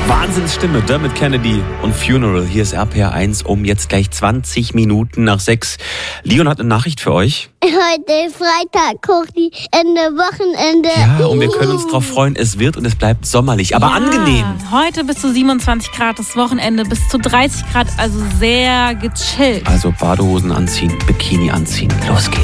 Wahnsinnsstimme, Dermot Kennedy und Funeral. Hier ist RPR1 um jetzt gleich 20 Minuten nach 6. Leon hat eine Nachricht für euch. Heute Freitag, Kochi, Ende Wochenende. Ja, und wir können uns drauf freuen, es wird und es bleibt sommerlich, aber angenehm. Heute bis zu 27 Grad, das Wochenende bis zu 30 Grad, also sehr gechillt. Also Badehosen anziehen, Bikini anziehen, los geht's.